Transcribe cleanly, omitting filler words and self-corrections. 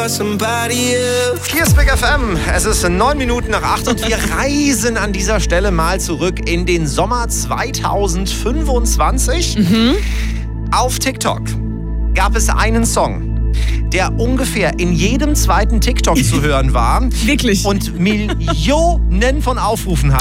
Hier ist Big FM. Es ist 9 Minuten nach 8 und wir reisen an dieser Stelle mal zurück in den Sommer 2025. Auf TikTok gab es einen Song, der ungefähr in jedem zweiten TikTok zu hören war. Wirklich? Und Millionen von Aufrufen hat.